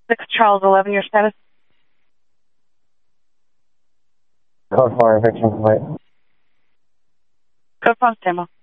6 Charles 11, your status? Code 4, eviction complete. Code 4, stand by.